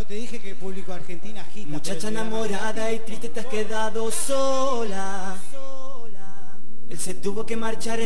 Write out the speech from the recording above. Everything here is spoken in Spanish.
No te dije que el público argentino agita. Muchacha enamorada y triste te has quedado sola. Él se tuvo que marchar en